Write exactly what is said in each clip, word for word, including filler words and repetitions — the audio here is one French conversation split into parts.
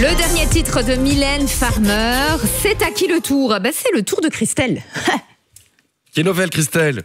Le dernier titre de Mylène Farmer, c'est à qui le tour? Ben, c'est le tour de Christelle. Quelle nouvelle, Christelle?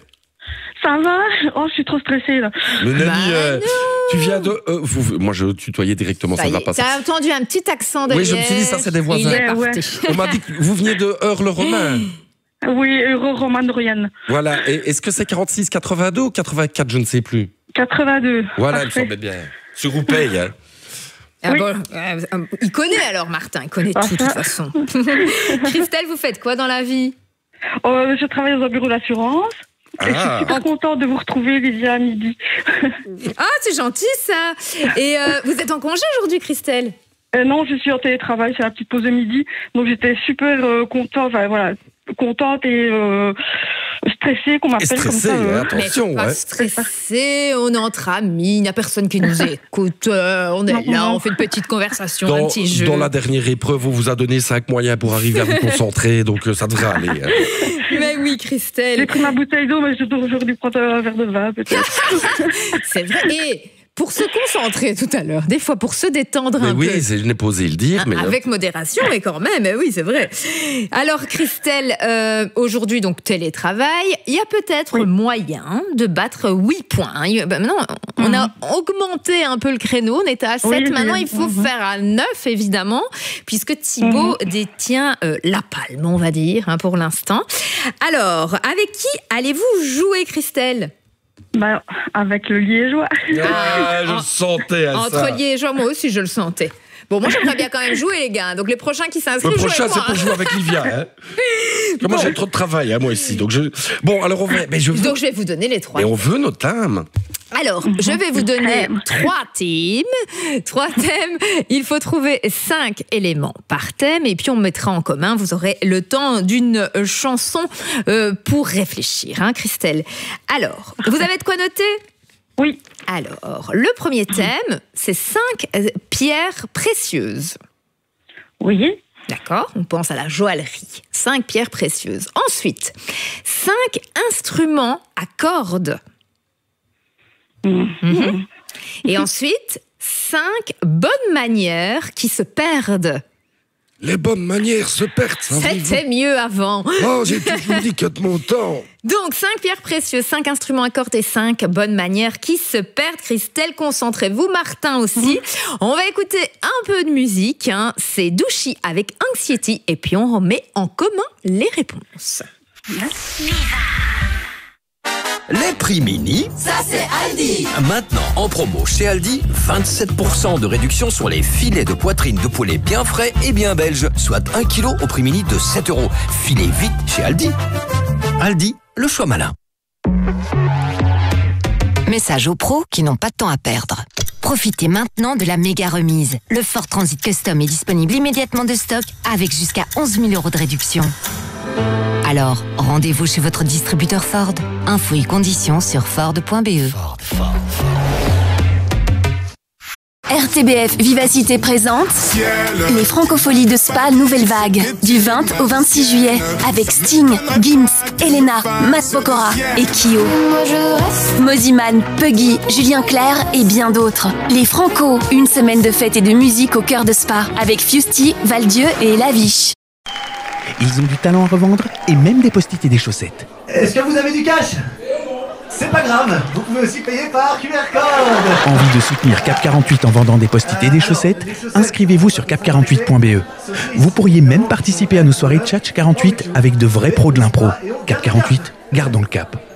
Ça va? Oh, je suis trop stressée là. Le Bah, Nani, euh, non. tu viens de... euh, vous, moi, je tutoyais directement, ça, Ça ne y va est, pas. T'as entendu un petit accent derrière. Oui, je me suis dit, ça, c'est des voisins. Il est Ouais, parti. On m'a dit que vous veniez de Heure-le-Romain. Oui, Euro Roman Royan. Voilà. Et est-ce que c'est quarante-six quatre-vingt-deux ou quatre-vingt-quatre, je ne sais plus. quatre-vingt-deux. Voilà, il me Parfait. semblait bien. Sur où paye, hein. Ah Oui. bon, euh, euh, il connaît alors, Martin, il connaît Ah, tout de toute ça. façon. Christelle, vous faites quoi dans la vie? Euh, je travaille dans un bureau d'assurance. Et je suis Ah, super contente de vous retrouver, Lydia, à midi. Ah, c'est gentil ça. Et euh, vous êtes en congé aujourd'hui, Christelle? Euh, non, je suis en télétravail, c'est la petite pause de midi. Donc j'étais super euh, contente, enfin voilà, contente et euh, stressée qu'on et m'appelle comme stressé, ça. euh. hein, attention. Mais pas Ouais. stressé, on est entre amis, il n'y a personne qui nous écoute. euh, on est Non, là, non. on fait une petite conversation, un Dans, petit jeu. dans la dernière épreuve, on vous a donné cinq moyens pour arriver à vous concentrer, donc euh, ça devrait aller. Hein. Mais oui, J'ai Christelle, pris ma bouteille d'eau, mais je dois aujourd'hui prendre un verre de vin, peut-être. c'est vrai. Et pour se concentrer tout à l'heure, des fois pour se détendre Mais un oui, peu. c'est- je n'ai pas osé le dire, mais... Avec modération, mais quand même, eh oui, c'est vrai. Alors, Christelle, euh, aujourd'hui, donc, télétravail, il y a peut-être Oui. moyen de battre huit points. Il- ben, maintenant, on a augmenté un peu le créneau, on était à sept, Oui, maintenant oui. il faut Mhm. faire à neuf, évidemment, puisque Thibaut détient euh, la palme, on va dire, hein, pour l'instant. Alors, avec qui allez-vous jouer, Christelle? Bah, avec le liégeois. Ah, je En- le sentais à Entre ça. liégeois, moi aussi, je le sentais. Bon, moi, j'aimerais bien quand même jouer, les gars. Donc, les prochains qui s'inscrivent, Le jouez prochain, avec c'est moi. pour jouer avec Livia. Hein. Parce que moi, j'ai trop de travail, hein, moi, ici. Donc je... Bon, alors, on va... mais je veux... Donc, je vais vous donner les trois. Mais on veut nos thèmes. Alors, je vais vous donner Thème. trois thèmes. Trois thèmes. Il faut trouver cinq éléments par thème et puis on mettra en commun. Vous aurez le temps d'une chanson euh, pour réfléchir, hein, Christelle. Alors, vous avez de quoi noter ? Oui. Alors, le premier thème, c'est cinq euh, pierres précieuses. Oui. D'accord, on pense à la joaillerie. Cinq pierres précieuses. Ensuite, cinq instruments à cordes. Mhm. Et ensuite, cinq bonnes manières qui se perdent. Les bonnes manières se perdent. ça arrive. C'était mieux avant. Oh, j'ai toujours dit que de mon temps. Donc, cinq pierres précieuses, cinq instruments à cordes et cinq bonnes manières qui se perdent. Christelle, concentrez-vous. Martin aussi. On va écouter un peu de musique. Hein. C'est Douchy avec Anxiety. Et puis, on remet en commun les réponses. Les prix mini, Ça c'est Aldi. maintenant en promo chez Aldi, vingt-sept pour cent de réduction sur les filets de poitrine de poulet bien frais et bien belges, soit un kilo au prix mini de sept euros. Filez vite chez Aldi. Aldi, le choix malin. Message aux pros qui n'ont pas de temps à perdre. Profitez maintenant de la méga remise. Le Ford Transit Custom est disponible immédiatement de stock avec jusqu'à onze mille euros de réduction. Alors, rendez-vous chez votre distributeur Ford. Infos et conditions sur ford point b e. R T B F Vivacité présente les Francopholies de Spa Nouvelle Vague du vingt au vingt-six juillet avec Sting, Gims, Elena, Matt Pokora et Kyo. Moziman, Puggy, Julien Clerc et bien d'autres. Les Franco, une semaine de fête et de musique au cœur de Spa avec Fusty, Valdieu et Laviche. Ils ont du talent à revendre et même des post-it et des chaussettes. Est-ce que vous avez du cash? C'est pas grave, vous pouvez aussi payer par Q R code. Envie de soutenir Cap quarante-huit en vendant des post-it et des chaussettes? Inscrivez-vous sur cap quarante-huit point b e. Vous pourriez même participer à nos soirées Tchatch quarante-huit avec de vrais pros de l'impro. Cap quarante-huit, gardons le cap.